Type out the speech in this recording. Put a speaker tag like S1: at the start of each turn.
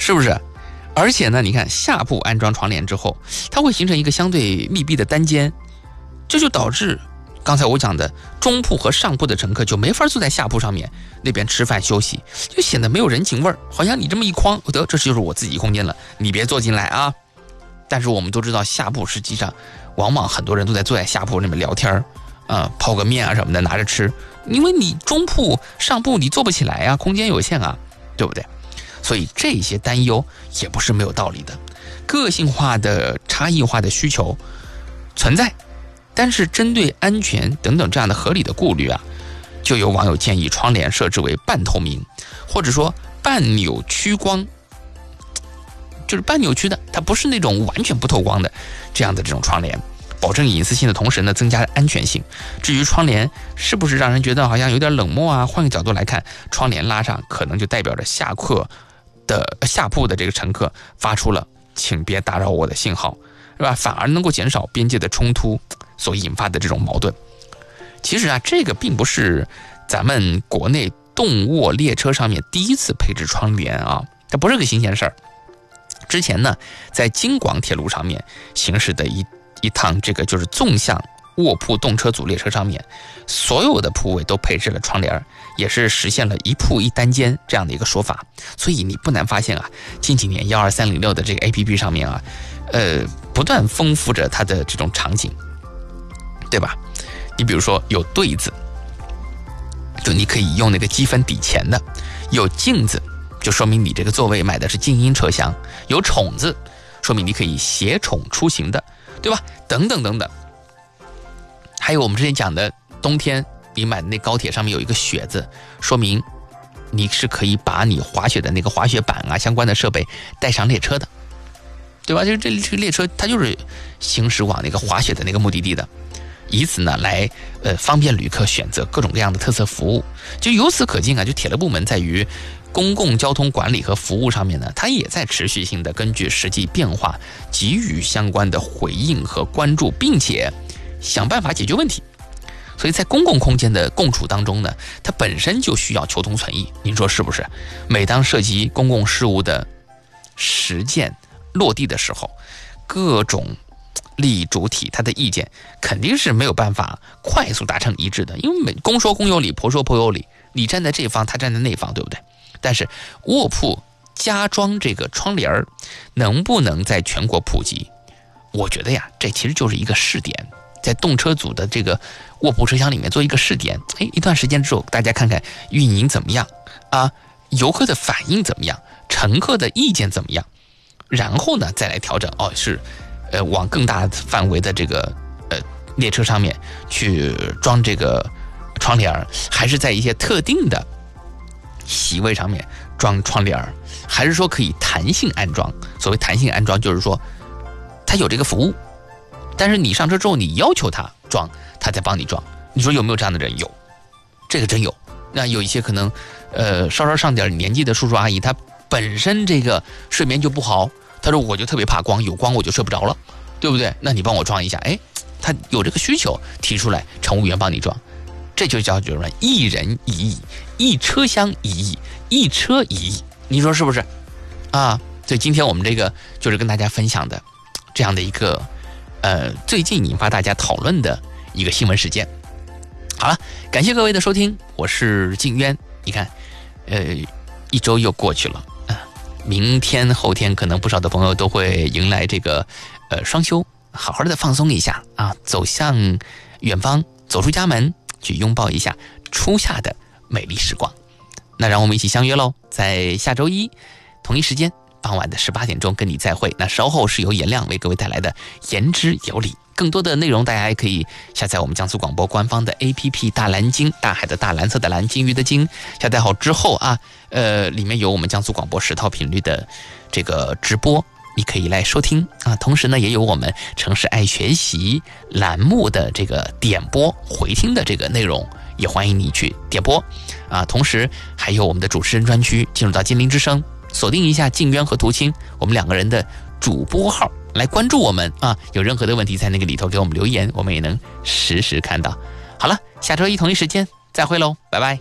S1: 是不是？而且呢，你看下铺安装窗帘之后，它会形成一个相对密闭的单间，这就导致刚才我讲的中铺和上铺的乘客就没法坐在下铺上面那边吃饭休息，就显得没有人情味儿，好像你这么一框，得这就是我自己空间了，你别坐进来啊。但是我们都知道，下铺实际上往往很多人都在坐在下铺那边聊天泡个面啊什么的拿着吃，因为你中铺上铺你坐不起来啊，空间有限啊，对不对？所以这些担忧也不是没有道理的，个性化的差异化的需求存在，但是针对安全等等这样的合理的顾虑就有网友建议窗帘设置为半透明，或者说半扭曲光，就是半扭曲的，它不是那种完全不透光的这样的这种窗帘，保证隐私性的同时呢，增加安全性。至于窗帘是不是让人觉得好像有点冷漠换个角度来看，窗帘拉上可能就代表着下铺的这个乘客发出了请别打扰我的信号，是吧？反而能够减少边界的冲突所引发的这种矛盾。其实这个并不是咱们国内动卧列车上面第一次配置窗帘它不是个新鲜事儿。之前呢，在京广铁路上面行驶的一趟这个就是纵向卧铺动车组列车上面，所有的铺位都配置了窗帘，也是实现了一铺一单间这样的一个说法。所以你不难发现近几年12306的这个 APP 上面不断丰富着它的这种场景，对吧？你比如说有对子，就你可以用那个积分抵钱的；有镜子，就说明你这个座位买的是静音车厢；有宠字，说明你可以携宠出行的，对吧？等等等等。还有我们之前讲的冬天你买的那高铁上面有一个雪字，说明你是可以把你滑雪的那个滑雪板相关的设备带上列车的，对吧？就是这个列车它就是行驶往那个滑雪的那个目的地的，以此呢来方便旅客选择各种各样的特色服务。就由此可见就铁路部门在于公共交通管理和服务上面呢，它也在持续性的根据实际变化给予相关的回应和关注，并且想办法解决问题。所以在公共空间的共处当中呢，它本身就需要求同存异，您说是不是？每当涉及公共事务的实践落地的时候，各种利益主体他的意见肯定是没有办法快速达成一致的，因为公说公有理，婆说婆有理，你站在这方，他站在那方，对不对？但是卧铺加装这个窗帘能不能在全国普及，我觉得这其实就是一个试点，在动车组的这个卧铺车厢里面做一个试点，一段时间之后大家看看运营怎么样游客的反应怎么样，乘客的意见怎么样，然后呢再来调整是往更大范围的这个列车上面去装这个窗帘，还是在一些特定的席位上面装窗帘，还是说可以弹性安装？所谓弹性安装就是说它有这个服务，但是你上车之后你要求他装，他再帮你装。你说有没有这样的人？有，这个真有。那有一些可能稍稍上点年纪的叔叔阿姨，他本身这个睡眠就不好，他说我就特别怕光，有光我就睡不着了，对不对？那你帮我装一下，他有这个需求提出来，乘务员帮你装，这就叫什么？一人一意，一车厢一意，一车一意，你说是不是所以今天我们这个就是跟大家分享的这样的一个最近引发大家讨论的一个新闻事件。好了，感谢各位的收听，我是静渊。你看一周又过去了明天后天可能不少的朋友都会迎来这个双休，好好的放松一下走向远方，走出家门，去拥抱一下初夏的美丽时光。那让我们一起相约喽，在下周一同一时间傍晚的18点钟跟你再会。那稍后是由颜亮为各位带来的言之有理，更多的内容大家也可以下载我们江苏广播官方的 APP 大蓝鲸，大海的大，蓝色的蓝，鲸鱼的鲸。下载好之后里面有我们江苏广播10套频率的这个直播，你可以来收听同时呢也有我们城市爱学习栏目的这个点播回听的这个内容，也欢迎你去点播同时还有我们的主持人专区，进入到金陵之声，锁定一下静渊和途清我们两个人的主播号来关注我们有任何的问题在那个里头给我们留言，我们也能实时看到。好了，下周一同一时间再会喽，拜拜。